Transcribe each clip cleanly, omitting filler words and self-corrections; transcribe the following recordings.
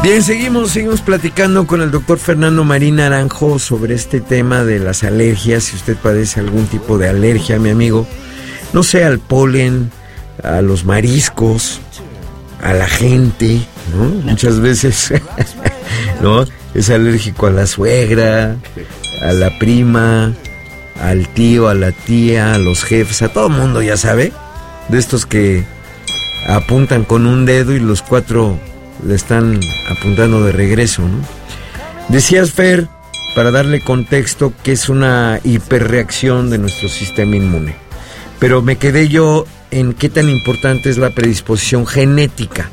Bien, seguimos platicando con el doctor Fernando Marín Naranjo sobre este tema de las alergias. Si usted padece algún tipo de alergia, mi amigo, no sé, al polen, a los mariscos, a la gente, ¿no? Muchas veces, ¿no? Es alérgico a la suegra, a la prima, al tío, a la tía, a los jefes, a todo mundo, ya sabe, de estos que apuntan con un dedo y los 4 le están apuntando de regreso, ¿no? Decías, Fer, para darle contexto, que es una hiperreacción de nuestro sistema inmune. Pero me quedé yo en qué tan importante es la predisposición genética.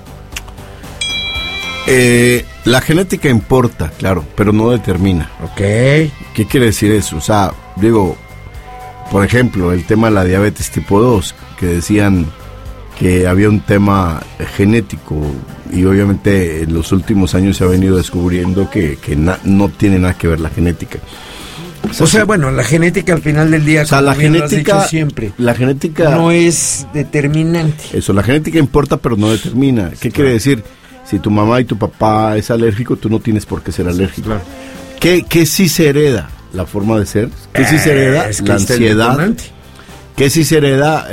La genética importa, claro, pero no determina. Ok. ¿Qué quiere decir eso? O sea, digo, por ejemplo, el tema de la diabetes tipo 2, que decían que había un tema genético, y obviamente en los últimos años se ha venido descubriendo que no tiene nada que ver la genética. O sea, bueno, la genética al final del día, o sea, la genética siempre, la genética no es determinante. Eso, la genética importa, pero no determina. ¿Qué quiere decir? Si tu mamá y tu papá es alérgico, tú no tienes por qué ser alérgico. Claro. ¿Qué sí se hereda? La forma de ser. ¿Qué sí se hereda? La ansiedad. ¿Qué sí se hereda?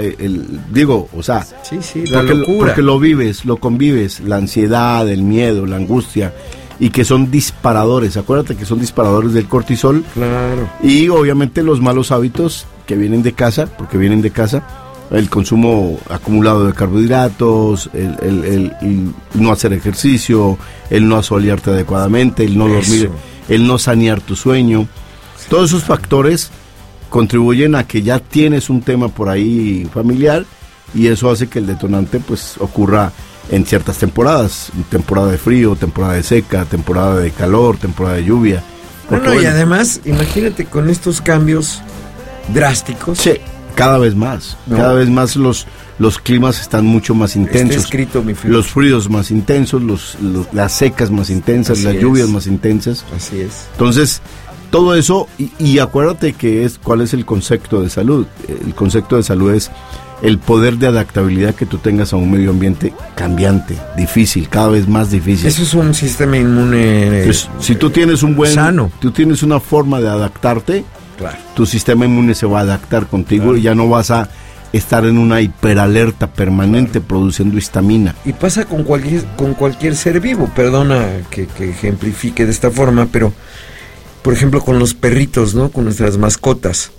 O sea, sí, la locura. Porque lo vives, lo convives, la ansiedad, el miedo, la angustia, y que son disparadores. Acuérdate que son disparadores del cortisol. Claro. Y obviamente los malos hábitos que vienen de casa, porque vienen de casa, el consumo acumulado de carbohidratos, el no hacer ejercicio, el no asolearte adecuadamente, el no dormir, el no sanear tu sueño. Todos esos factores contribuyen a que ya tienes un tema por ahí familiar, y eso hace que el detonante pues ocurra en ciertas temporadas, temporada de frío, temporada de seca, temporada de calor, temporada de lluvia. Y además, imagínate con estos cambios drásticos. Sí, cada vez más, ¿no? Cada vez más los climas están mucho más intensos. Está escrito, mi los fríos más intensos, las secas más intensas, así las lluvias más intensas. Así es. Entonces, todo eso, y acuérdate cuál es el concepto de salud. El concepto de salud es el poder de adaptabilidad que tú tengas a un medio ambiente cambiante, difícil, cada vez más difícil. Eso es un sistema inmune. Entonces, si tú tienes sano, tú tienes una forma de adaptarte, claro, tu sistema inmune se va a adaptar contigo, claro, y ya no vas a estar en una hiperalerta permanente, claro, produciendo histamina. Y pasa con cualquier ser vivo, perdona que ejemplifique de esta forma, pero por ejemplo con los perritos, ¿no? Con nuestras mascotas.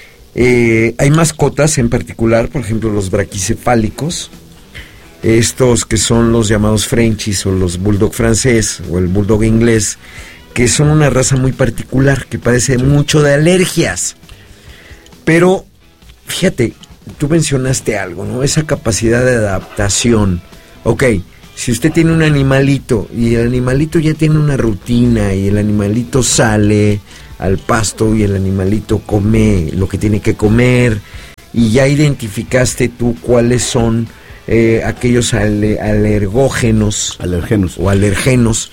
Hay mascotas en particular, por ejemplo los braquicefálicos, estos que son los llamados Frenchies o los bulldog francés o el bulldog inglés, que son una raza muy particular que padece mucho de alergias. Pero fíjate, tú mencionaste algo, ¿no? Esa capacidad de adaptación. Ok, si usted tiene un animalito y el animalito ya tiene una rutina y el animalito sale al pasto y el animalito come lo que tiene que comer, y ya identificaste tú cuáles son aquellos alergénos o alergenos,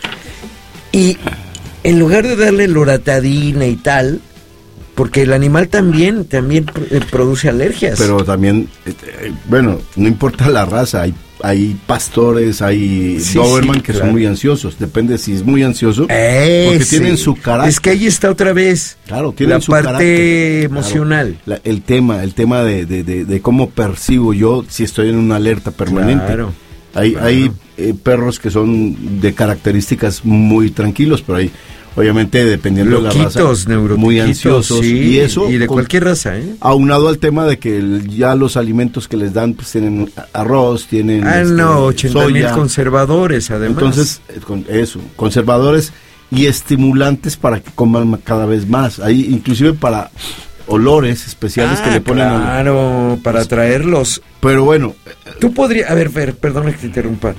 y en lugar de darle loratadina y tal, porque el animal también produce alergias. Pero también, bueno, no importa la raza, hay pastores, hay Doberman que son muy ansiosos, depende si es muy ansioso, porque tienen su carácter. Es que ahí está otra vez, claro, tienen su parte carácter emocional. Claro, el tema de cómo percibo yo si estoy en una alerta permanente. Claro. Hay perros que son de características muy tranquilos, pero hay, obviamente, dependiendo de la raza, muy ansiosos, sí, y eso, y de cualquier raza, aunado al tema de que ya los alimentos que les dan pues tienen arroz, tienen 80,000 conservadores, además. Entonces, conservadores y estimulantes para que coman cada vez más. Hay inclusive para olores especiales que le ponen. Claro, para atraerlos. Pero bueno, tú podrías, a ver, perdona que te interrumpa.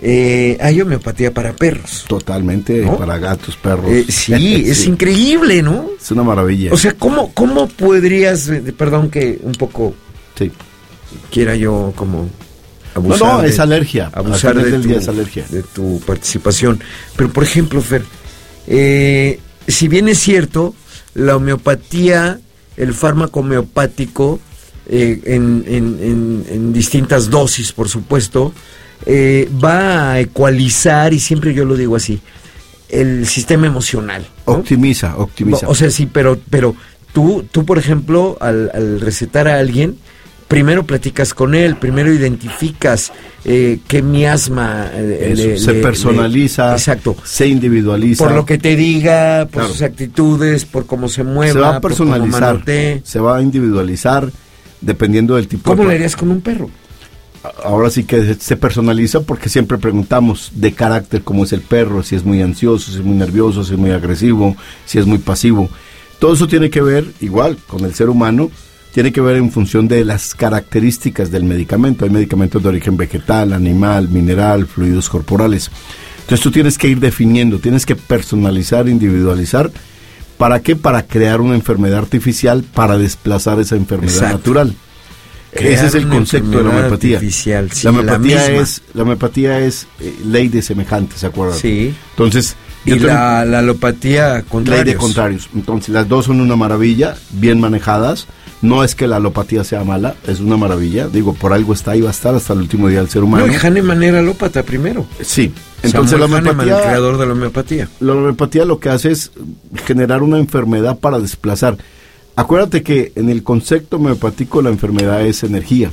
Hay homeopatía para perros. Totalmente, ¿no? Para gatos, perros. Sí, es increíble, ¿no? Es una maravilla. O sea, ¿cómo podrías, perdón que un poco quiera yo como abusar? No, es alergia. Abusar es alergia. De tu participación. Pero, por ejemplo, Fer, si bien es cierto, la homeopatía, el fármaco homeopático, en distintas dosis, por supuesto, va a ecualizar, y siempre yo lo digo así, el sistema emocional, ¿no? Optimiza. O sea, sí, pero tú por ejemplo, al recetar a alguien, primero platicas con él, primero identificas qué miasma se personaliza, exacto, se individualiza. Por lo que te diga, por sus actitudes, por cómo se mueva, se va a personalizar, por cómo se va a individualizar dependiendo del tipo. ¿Cómo le harías con un perro? Ahora sí que se personaliza porque siempre preguntamos de carácter cómo es el perro, si es muy ansioso, si es muy nervioso, si es muy agresivo, si es muy pasivo. Todo eso tiene que ver, igual, con el ser humano, tiene que ver en función de las características del medicamento. Hay medicamentos de origen vegetal, animal, mineral, fluidos corporales. Entonces tú tienes que ir definiendo, tienes que personalizar, individualizar. ¿Para qué? Para crear una enfermedad artificial, para desplazar esa enfermedad natural. Ese es el concepto de la homeopatía. Sí, la homeopatía es ley de semejantes, ¿se acuerdan? Sí. Entonces, y la alopatía, contrarios. Ley de contrarios. Entonces, las dos son una maravilla, bien manejadas. No es que la alopatía sea mala, es una maravilla. Digo, por algo está y va a estar hasta el último día del ser humano. No, y Hahnemann era alópata primero. Sí. Entonces la homeopatía, el creador de la homeopatía. La homeopatía lo que hace es generar una enfermedad para desplazar. Acuérdate que en el concepto homeopático la enfermedad es energía.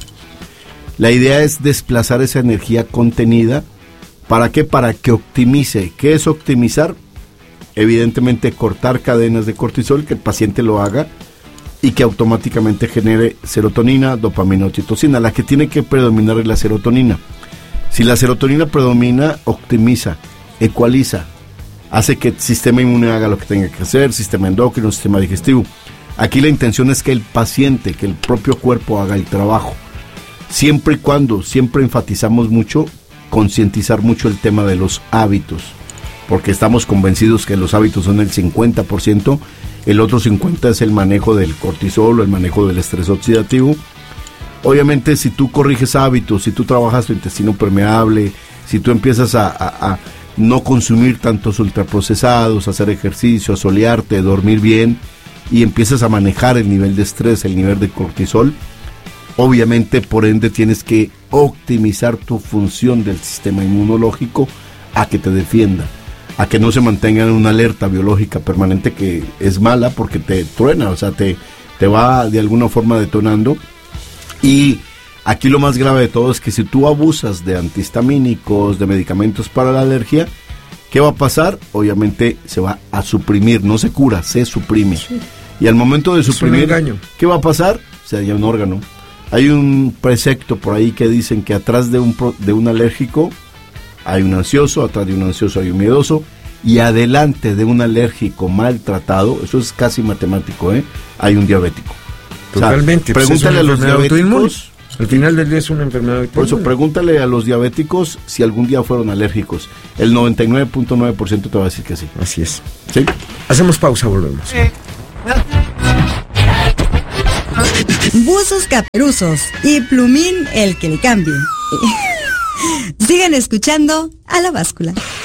La idea es desplazar esa energía contenida. ¿Para qué? Para que optimice. ¿Qué es optimizar? Evidentemente cortar cadenas de cortisol, que el paciente lo haga y que automáticamente genere serotonina, dopamina, oxitocina. La que tiene que predominar es la serotonina. Si la serotonina predomina, optimiza, ecualiza, hace que el sistema inmune haga lo que tenga que hacer, sistema endocrino, sistema digestivo. Aquí la intención es que el paciente, que el propio cuerpo haga el trabajo. Siempre y cuando, siempre enfatizamos mucho, concientizar mucho el tema de los hábitos, porque estamos convencidos que los hábitos son el 50%, el otro 50% es el manejo del cortisol o el manejo del estrés oxidativo. Obviamente, si tú corriges hábitos, si tú trabajas tu intestino permeable, si tú empiezas a no consumir tantos ultraprocesados, hacer ejercicio, asolearte, dormir bien, y empiezas a manejar el nivel de estrés, el nivel de cortisol, obviamente, por ende, tienes que optimizar tu función del sistema inmunológico a que te defienda, a que no se mantenga en una alerta biológica permanente, que es mala porque te truena, o sea, te va de alguna forma detonando. Y aquí lo más grave de todo es que si tú abusas de antihistamínicos, de medicamentos para la alergia, ¿qué va a pasar? Obviamente se va a suprimir, no se cura, se suprime. Sí. Y al momento de suprimir, ¿qué va a pasar? Se daña un órgano. Hay un precepto por ahí que dicen que atrás de un alérgico hay un ansioso, atrás de un ansioso hay un miedoso, y adelante de un alérgico maltratado, eso es casi matemático, hay un diabético. Totalmente. O sea, pregúntale a los diabéticos. Al final del día es una enfermedad autoinmune. Por eso, pregúntale a los diabéticos si algún día fueron alérgicos. El 99.9% te va a decir que sí. Así es. ¿Sí? Hacemos pausa, volvemos. Buzos Caperuzos y Plumín el que le cambie. Sigan escuchando a La Báscula.